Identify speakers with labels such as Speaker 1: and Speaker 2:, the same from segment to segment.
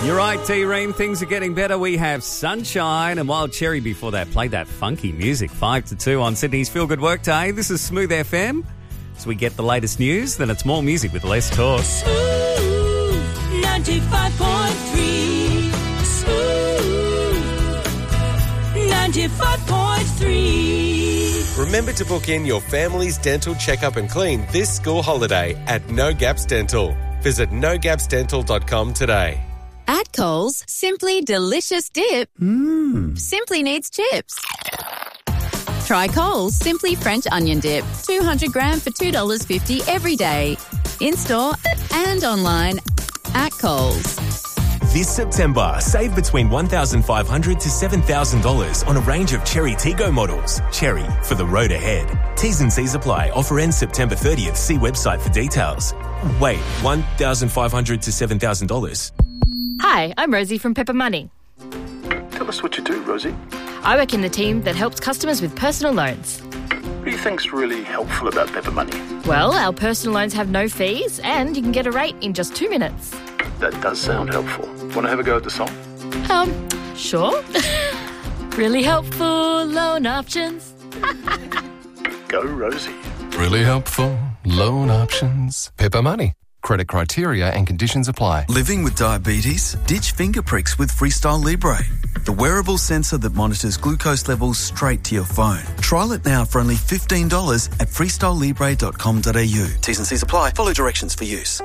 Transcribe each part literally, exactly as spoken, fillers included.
Speaker 1: You're right, T-Ream. Things are getting better. We have Sunshine and Wild Cherry before that. Played that funky music. Five to two on Sydney's Feel Good Workday. This is Smooth F M. So we get the latest news, then it's more music with less talk.
Speaker 2: Smooth ninety-five point three. Smooth ninety-five point three.
Speaker 3: Remember to book in your family's dental checkup and clean this school holiday at No Gaps Dental. Visit no gaps dental dot com today.
Speaker 4: At Coles, Simply Delicious Dip
Speaker 1: Mmm.
Speaker 4: simply needs chips. Try Coles Simply French Onion Dip, two hundred gram for two dollars fifty every day. In-store and online at Coles.
Speaker 5: This September, save between one thousand five hundred dollars to seven thousand dollars on a range of Cherry Tiggo models. Cherry, for the road ahead. T's and C's apply. Offer ends September thirtieth. See website for details. Wait, one thousand five hundred dollars to seven thousand dollars?
Speaker 6: Hi, I'm Rosie from Pepper Money.
Speaker 7: Tell us what you do, Rosie.
Speaker 6: I work in the team that helps customers with personal loans.
Speaker 7: What do you think's really helpful about Pepper Money?
Speaker 6: Well, our personal loans have no fees and you can get a rate in just two minutes.
Speaker 7: That does sound helpful. Want to have a go at the song?
Speaker 6: Um, sure. Really helpful loan options.
Speaker 7: Go, Rosie.
Speaker 8: Really helpful loan options. Pepper Money. Credit criteria and conditions apply.
Speaker 9: Living with diabetes? Ditch finger pricks with Freestyle Libre, the wearable sensor that monitors glucose levels straight to your phone. Trial it now for only fifteen dollars at freestyle libre dot com dot a u. T's and C's apply. Follow directions for use.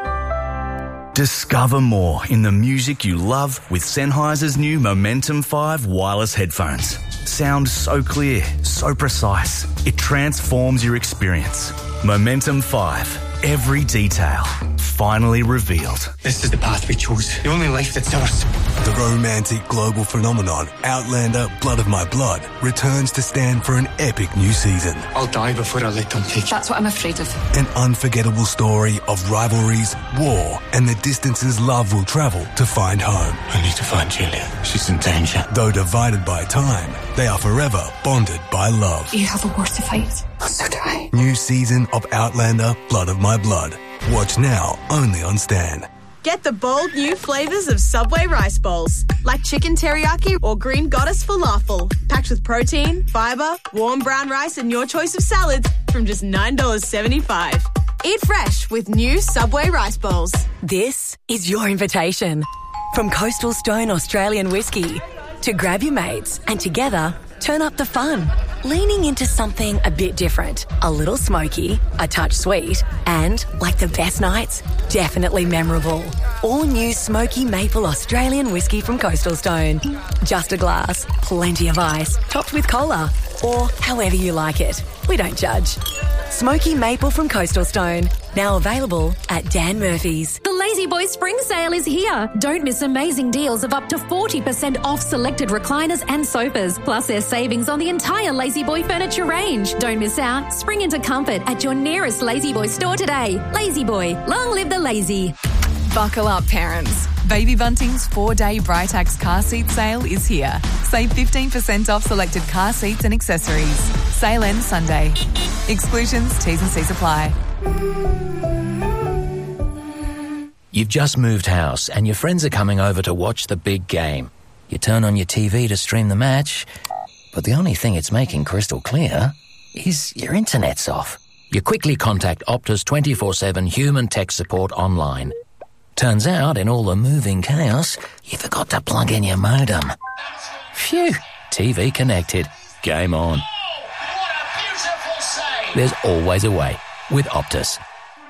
Speaker 10: Discover more in the music you love with Sennheiser's new Momentum five wireless headphones. Sound so clear, so precise. It transforms your experience. Momentum five. Every detail finally revealed.
Speaker 11: This is the path we chose. The only life that's ours.
Speaker 12: The romantic global phenomenon, Outlander Blood of My Blood, returns to stand for an epic new season.
Speaker 11: I'll die before I let them take you.
Speaker 13: That's what I'm afraid of.
Speaker 12: An unforgettable story of rivalries, war, and the distances love will travel to find home.
Speaker 11: I need to find Julia. She's in danger.
Speaker 12: Though divided by time, they are forever bonded by love.
Speaker 13: You have a war to fight. So do I.
Speaker 12: New season of Outlander Blood of My Blood. Watch now only on Stan.
Speaker 14: Get the bold new flavours of Subway rice bowls, like chicken teriyaki or green goddess falafel, packed with protein, fibre, warm brown rice and your choice of salads from just nine dollars seventy-five. Eat fresh with new Subway rice bowls.
Speaker 15: This is your invitation from Coastal Stone Australian Whiskey to grab your mates and together turn up the fun. Leaning into something a bit different, a little smoky, a touch sweet, and, like the best nights, definitely memorable. All new smoky maple Australian whiskey from Coastal Stone. Just a glass, plenty of ice, topped with cola, or however you like it. We don't judge. Smoky maple from Coastal Stone, now available at Dan Murphy's.
Speaker 16: The Lazy Boy Spring Sale is here. Don't miss amazing deals of up to forty percent off selected recliners and sofas. Plus there's savings on the entire Lazy Boy furniture range. Don't miss out. Spring into comfort at your nearest Lazy Boy store today. Lazy Boy, long live the lazy.
Speaker 17: Buckle up, parents. Baby Bunting's four-day Britax car seat sale is here. Save fifteen percent off selected car seats and accessories. Sale ends Sunday. Exclusions, T's and C's apply.
Speaker 18: You've just moved house and your friends are coming over to watch the big game. You turn on your T V to stream the match, but the only thing it's making crystal clear is your internet's off. You quickly contact Optus twenty-four seven human tech support online. Turns out, in all the moving chaos, you forgot to plug in your modem. Phew, T V connected. Game on. There's always a way with Optus.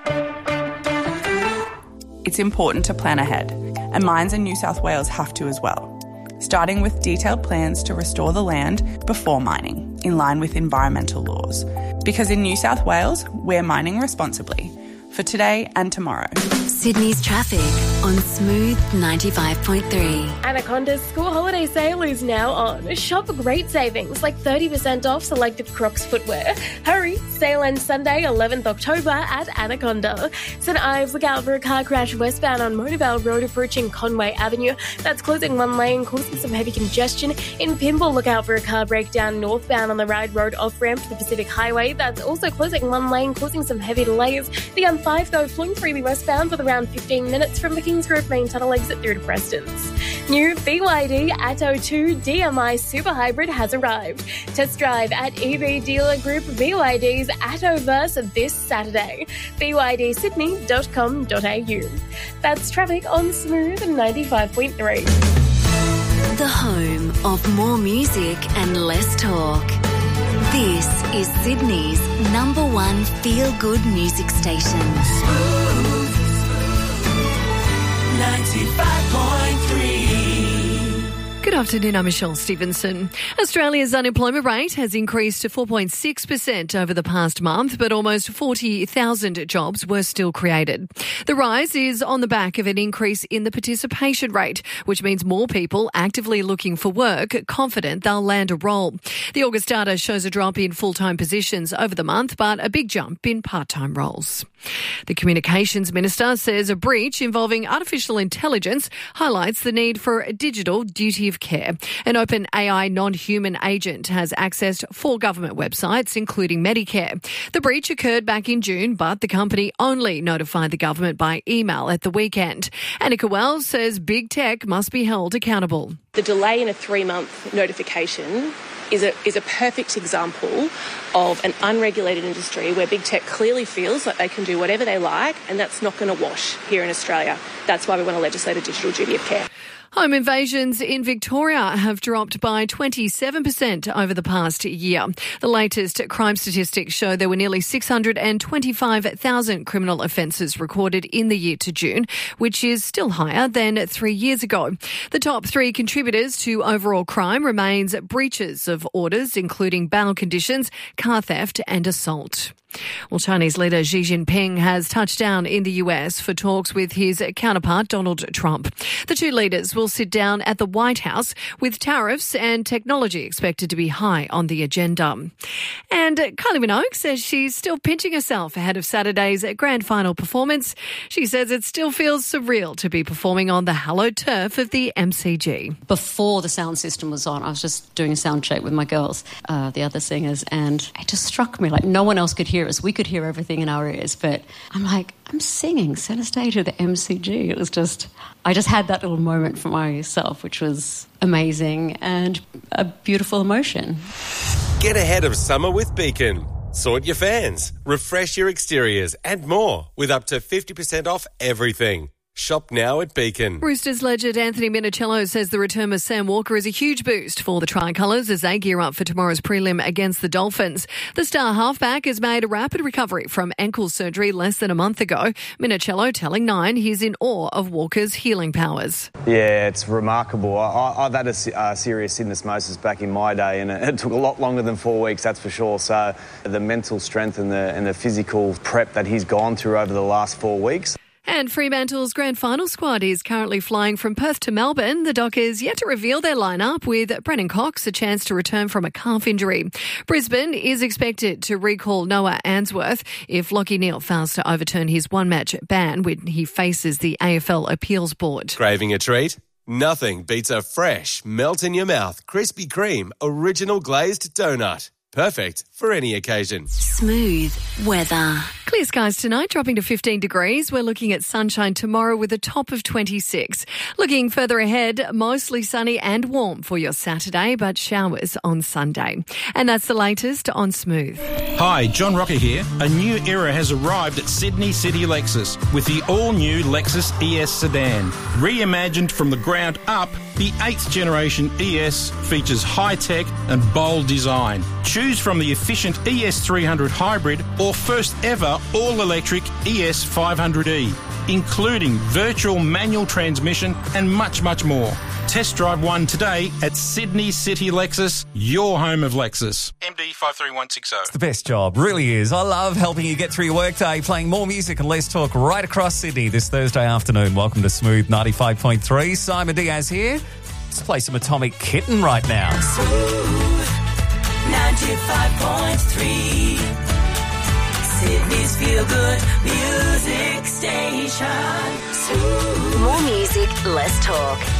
Speaker 19: It's important to plan ahead, and mines in New South Wales have to as well. Starting with detailed plans to restore the land before mining, in line with environmental laws. Because in New South Wales, we're mining responsibly. For today and tomorrow.
Speaker 4: Sydney's traffic on Smooth ninety-five point three.
Speaker 20: Anaconda's school holiday sale is now on. Shop great savings like thirty percent off selected Crocs footwear. Hurry, sale ends Sunday eleventh October at Anaconda. St Ives, look out for a car crash westbound on Motorvale Road approaching Conway Avenue. That's closing one lane, causing some heavy congestion. In Pymble, look out for a car breakdown northbound on the Ryde Road off-ramp to the Pacific Highway. That's also closing one lane, causing some heavy delays. The M five, though, flowing freely westbound with around fifteen minutes from the King Kingsgrove main tunnel exit through to Preston's. New B Y D Atto two D M I Super Hybrid has arrived. Test drive at E V dealer group B Y D's Attoverse this Saturday. b y d sydney dot com dot a u. That's traffic on Smooth ninety-five point three.
Speaker 21: The home of more music and less talk. This is Sydney's number one feel-good music station.
Speaker 2: ninety-five point three.
Speaker 22: Good afternoon, I'm Michelle Stevenson. Australia's unemployment rate has increased to four point six percent over the past month, but almost forty thousand jobs were still created. The rise is on the back of an increase in the participation rate, which means more people actively looking for work, confident they'll land a role. The August data shows a drop in full-time positions over the month, but a big jump in part-time roles. The Communications Minister says a breach involving artificial intelligence highlights the need for a digital duty of care. An open A I non-human agent has accessed four government websites, including Medicare. The breach occurred back in June, but the company only notified the government by email at the weekend. Annika Wells says big tech must be held accountable.
Speaker 23: The delay in a three-month notification is a is a perfect example of an unregulated industry where big tech clearly feels like they can do whatever they like, and that's not going to wash here in Australia. That's why we want to legislate a digital duty of care.
Speaker 22: Home invasions in Victoria have dropped by twenty-seven percent over the past year. The latest crime statistics show there were nearly six hundred twenty-five thousand criminal offences recorded in the year to June, which is still higher than three years ago. The top three contributors to overall crime remains breaches of orders, including bail conditions, car theft and assault. Well, Chinese leader Xi Jinping has touched down in the U S for talks with his counterpart Donald Trump. The two leaders will sit down at the White House with tariffs and technology expected to be high on the agenda. And Kylie Minogue says she's still pinching herself ahead of Saturday's grand final performance. She says it still feels surreal to be performing on the hallowed turf of the M C G.
Speaker 24: Before the sound system was on, I was just doing a sound check with my girls, uh, the other singers, and it just struck me like no one else could hear us. We could hear everything in our ears, but I'm like, I'm singing centre stage of the M C G. It was just, I just had that little moment for myself, which was amazing and a beautiful emotion.
Speaker 3: Get ahead of summer with Beacon. Sort your fans, refresh your exteriors and more with up to fifty percent off everything. Shop now at Beacon.
Speaker 22: Roosters legend Anthony Minicello says the return of Sam Walker is a huge boost for the Tricolours as they gear up for tomorrow's prelim against the Dolphins. The star halfback has made a rapid recovery from ankle surgery less than a month ago. Minicello telling Nine he's in awe of Walker's healing powers.
Speaker 25: Yeah, it's remarkable. I, I've had a uh, serious syndesmosis back in my day, and it, it took a lot longer than four weeks, that's for sure. So the mental strength and the, and the physical prep that he's gone through over the last four weeks.
Speaker 22: And Fremantle's grand final squad is currently flying from Perth to Melbourne. The Dockers yet to reveal their lineup, with Brennan Cox a chance to return from a calf injury. Brisbane is expected to recall Noah Answorth if Lachie Neale fails to overturn his one-match ban when he faces the A F L Appeals Board.
Speaker 3: Craving a treat? Nothing beats a fresh, melt-in-your-mouth, Krispy Kreme original glazed donut. Perfect for any occasion.
Speaker 21: Smooth weather.
Speaker 22: Clear skies tonight, dropping to fifteen degrees. We're looking at sunshine tomorrow with a top of twenty-six. Looking further ahead, mostly sunny and warm for your Saturday, but showers on Sunday. And that's the latest on Smooth.
Speaker 26: Hi, John Rocker here. A new era has arrived at Sydney City Lexus with the all-new Lexus E S sedan. Reimagined from the ground up, the eighth generation E S features high-tech and bold design. Choose from the efficient E S three hundred hybrid or first ever all-electric E S five hundred E, including virtual manual transmission and much, much more. Test drive one today at Sydney City Lexus, your home of Lexus. M D five three one six zero.
Speaker 1: It's the best job, really is. I love helping you get through your workday, playing more music and less talk right across Sydney this Thursday afternoon. Welcome to Smooth ninety-five point three. Simon Diaz here. Let's play some Atomic Kitten right now.
Speaker 2: Smooth ninety-five point three. Sydney's feel-good music station. Smooth.
Speaker 21: More music, less talk.